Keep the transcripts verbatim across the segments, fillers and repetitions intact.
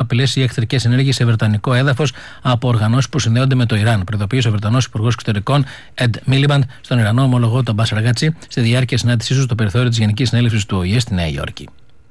απειλές ή εχθρικές ενέργειες σε βρετανικό έδαφος από οργανώσεις που συνδέονται με το Ιράν. Προειδοποίησε ο Βρετανός Υπουργός Εξωτερικών Εντ Μίλιμπαντ στον Ιρανό ομολογό τον Μπάσαρ Γκάτσι στη διάρκεια συνάντησής του στο περιθώριο της Γενικής Συνέλευσης του Ο Η Ε στη Νέα Υόρκη.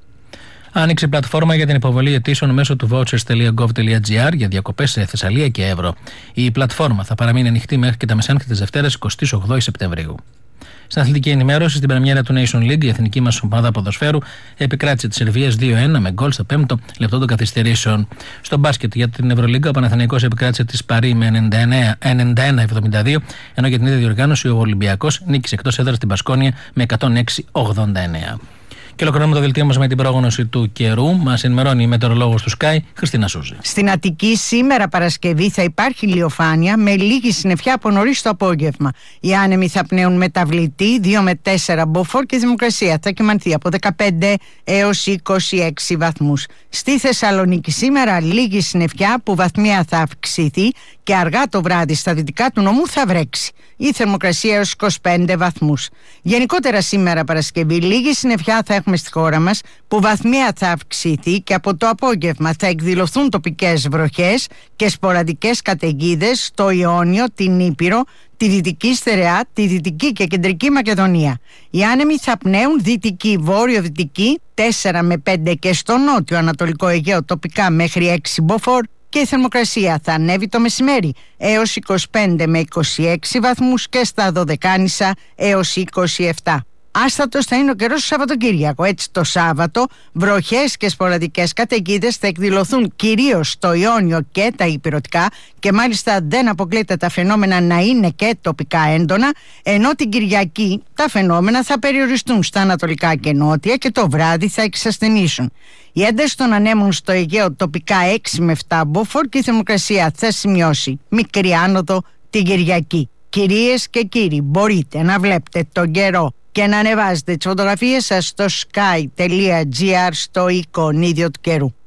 Άνοιξε η πλατφόρμα για την υποβολή αιτήσεων μέσω του vouchers τελεία gov τελεία gr για διακοπές σε Θεσσαλία και Εύρο. Η πλατφόρμα θα παραμείνει ανοιχτή μέχρι και τα μεσάνυχτα της Δευτέρας εικοστή όγδοη Σεπτεμβρίου. Στην αθλητική ενημέρωση, στην πρεμιέρα του Nation League, η εθνική μας ομάδα ποδοσφαίρου επικράτησε τη Σερβία δύο ένα με γκολ στο πέμπτο λεπτό των καθυστερήσεων. Στο μπάσκετ για την Ευρωλίγκα, ο Παναθηναϊκός επικράτησε τη Παρί με ενενήντα ένα εβδομήντα δύο, ενώ για την ίδια διοργάνωση ο Ολυμπιακός νίκησε εκτός έδρας την Μπασκόνια με εκατόν έξι ογδόντα εννέα. Και ολοκληρώνουμε το δελτίο μας με την πρόγνωση του καιρού. Μας ενημερώνει η μετεωρολόγος του Sky, Χριστίνα Σούζη. Στην Αττική σήμερα Παρασκευή θα υπάρχει ηλιοφάνεια με λίγη συννεφιά από νωρίς το απόγευμα. Οι άνεμοι θα πνέουν μεταβλητή δύο με τέσσερα μποφόρ και η θερμοκρασία θα κυμανθεί από δεκαπέντε έως είκοσι έξι βαθμούς. Στη Θεσσαλονίκη σήμερα λίγη συννεφιά που βαθμία θα αυξηθεί και αργά το βράδυ στα δυτικά του νομού θα βρέξει. Η θερμοκρασία έως είκοσι πέντε βαθμούς. Γενικότερα σήμερα Παρασκευή λίγη συννεφιά θα έχουμε στη χώρα μας που βαθμία θα αυξηθεί και από το απόγευμα θα εκδηλωθούν τοπικές βροχές και σποραδικές καταιγίδες στο Ιόνιο, την Ήπειρο, τη Δυτική Στερεά, τη Δυτική και Κεντρική Μακεδονία. Οι άνεμοι θα πνέουν δυτική, βόρειο-δυτική τέσσερα με πέντε και στο νότιο Ανατολικό Αιγαίο τοπικά μέχρι έξι μποφόρ. Και η θερμοκρασία θα ανέβει το μεσημέρι έως είκοσι πέντε με είκοσι έξι βαθμούς και στα Δωδεκάνησα έως είκοσι επτά. Άστατος θα είναι ο καιρός του Σαββατοκύριακο. Έτσι το Σάββατο βροχές και σποραδικές καταιγίδες θα εκδηλωθούν κυρίως στο Ιόνιο και τα Ηπειρωτικά και μάλιστα δεν αποκλείεται τα φαινόμενα να είναι και τοπικά έντονα, ενώ την Κυριακή τα φαινόμενα θα περιοριστούν στα ανατολικά και νότια και το βράδυ θα εξασθενήσουν. Οι ένταση των ανέμων στο Αιγαίο τοπικά έξι με επτά μποφόρ και η θερμοκρασία θα σημειώσει μικρή άνοδο την Κυριακή. Κυρίες και κύριοι, μπορείτε να βλέπετε τον καιρό και να ανεβάζετε τις φωτογραφίες σας στο sky τελεία gr στο εικονίδιο του καιρού.